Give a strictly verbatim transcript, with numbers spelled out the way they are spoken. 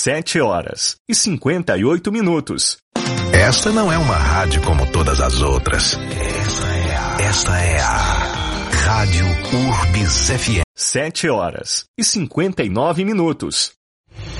Sete horas e cinquenta e oito minutos. Esta não é uma rádio como todas as outras. Esta é a... Esta é a Rádio Urbis F M. Sete horas e cinquenta e nove minutos.